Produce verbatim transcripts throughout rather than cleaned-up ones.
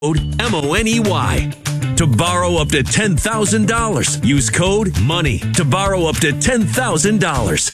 M O N E Y. To borrow up to ten thousand dollars. Use code MONEY to borrow up to ten thousand dollars.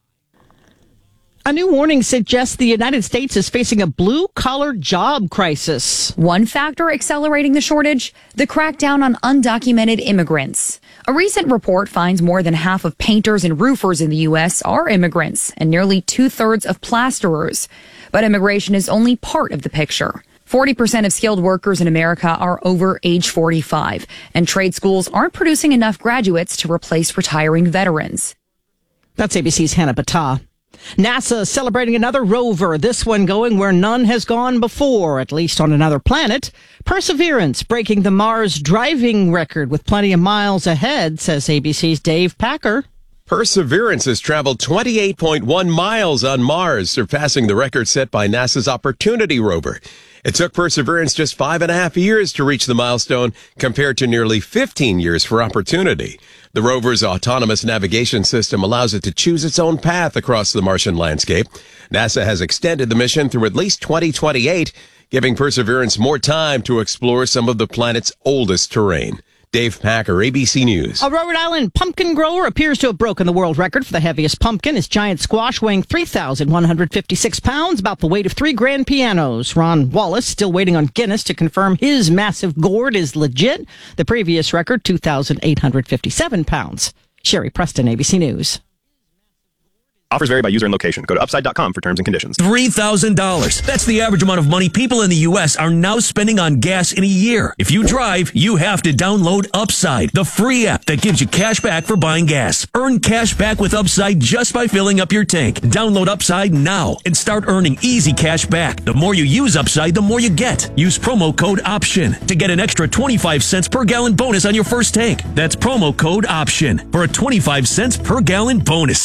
A new warning suggests the United States is facing a blue-collar job crisis. One factor accelerating the shortage, the crackdown on undocumented immigrants. A recent report finds more than half of painters and roofers in the U S are immigrants, and nearly two-thirds of plasterers. But immigration is only part of the picture. forty percent of skilled workers in America are over age forty-five, and trade schools aren't producing enough graduates to replace retiring veterans. That's A B C's Hannah Battah. NASA celebrating another rover, this one going where none has gone before, at least on another planet. Perseverance breaking the Mars driving record with plenty of miles ahead, says A B C's Dave Packer. Perseverance has traveled twenty-eight point one miles on Mars, surpassing the record set by NASA's Opportunity rover. It took Perseverance just five and a half years to reach the milestone, compared to nearly fifteen years for Opportunity. The rover's autonomous navigation system allows it to choose its own path across the Martian landscape. NASA has extended the mission through at least twenty twenty-eight, giving Perseverance more time to explore some of the planet's oldest terrain. Dave Packer, A B C News. A Rhode Island pumpkin grower appears to have broken the world record for the heaviest pumpkin. His giant squash weighing three thousand one hundred fifty-six pounds, about the weight of three grand pianos. Ron Wallace still waiting on Guinness to confirm his massive gourd is legit. The previous record, two thousand eight hundred fifty-seven pounds. Sherry Preston, A B C News. Offers vary by user and location. Go to upside dot com for terms and conditions. three thousand dollars. That's the average amount of money people in the U S are now spending on gas in a year. If you drive, you have to download Upside, the free app that gives you cash back for buying gas. Earn cash back with Upside just by filling up your tank. Download Upside now and start earning easy cash back. The more you use Upside, the more you get. Use promo code OPTION to get an extra twenty-five cents per gallon bonus on your first tank. That's promo code OPTION for a twenty-five cents per gallon bonus.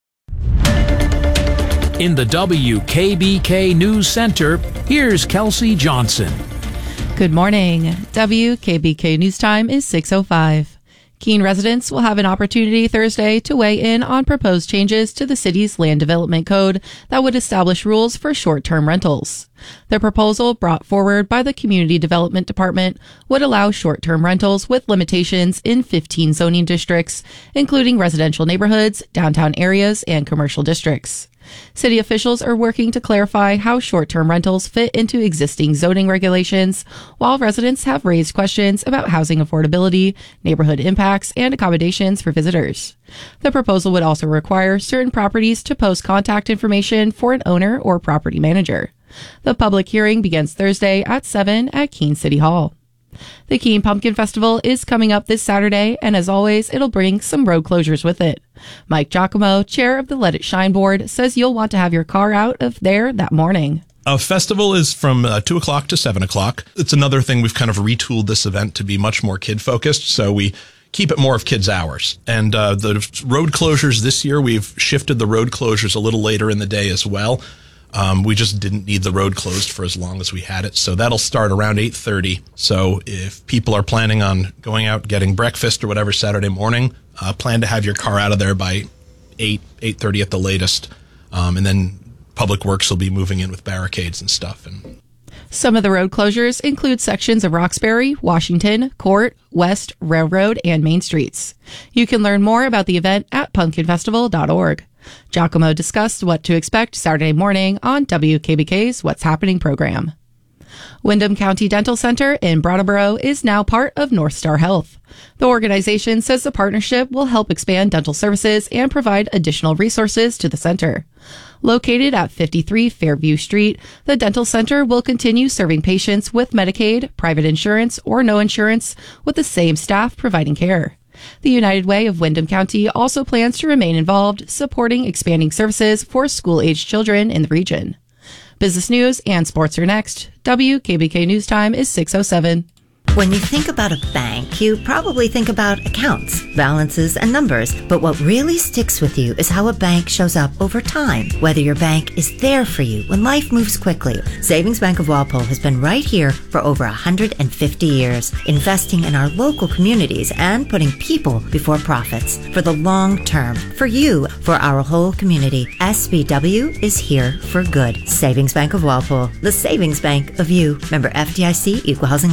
In the W K B K News Center, here's Kelsey Johnson. Good morning. W K B K News Time is six oh five. Keene residents will have an opportunity Thursday to weigh in on proposed changes to the city's land development code that would establish rules for short-term rentals. The proposal, brought forward by the Community Development Department, would allow short-term rentals with limitations in fifteen zoning districts, including residential neighborhoods, downtown areas, and commercial districts. City officials are working to clarify how short-term rentals fit into existing zoning regulations, while residents have raised questions about housing affordability, neighborhood impacts, and accommodations for visitors. The proposal would also require certain properties to post contact information for an owner or property manager. The public hearing begins Thursday at seven at Keene City Hall. The Keene Pumpkin Festival is coming up this Saturday, and as always, it'll bring some road closures with it. Mike Giacomo, chair of the Let It Shine board, says you'll want to have your car out of there that morning. A festival is from uh, two o'clock to seven o'clock. It's another thing we've kind of retooled this event to be much more kid-focused, so we keep it more of kids' hours. And uh, the road closures this year, we've shifted the road closures a little later in the day as well. Um, we just didn't need the road closed for as long as we had it. So that'll start around eight thirty. So if people are planning on going out, getting breakfast or whatever Saturday morning, uh, plan to have your car out of there by eight, eight thirty at the latest. Um, and then Public Works will be moving in with barricades and stuff. And some of the road closures include sections of Roxbury, Washington, Court, West, Railroad, and Main Streets. You can learn more about the event at pumpkin festival dot org. Giacomo discussed what to expect Saturday morning on W K B K's What's Happening program. Windham County Dental Center in Brattleboro is now part of North Star Health. The organization says the partnership will help expand dental services and provide additional resources to the center. Located at fifty-three Fairview Street, the dental center will continue serving patients with Medicaid, private insurance, or no insurance with the same staff providing care. The United Way of Windham County also plans to remain involved, supporting expanding services for school-aged children in the region. Business news and sports are next. W K B K News Time is six oh seven. When you think about a bank, you probably think about accounts, balances, and numbers. But what really sticks with you is how a bank shows up over time. Whether your bank is there for you when life moves quickly. Savings Bank of Walpole has been right here for over one hundred fifty years, investing in our local communities and putting people before profits. For the long term, for you, for our whole community, S B W is here for good. Savings Bank of Walpole, the savings bank of you. Member F D I C, Equal Housing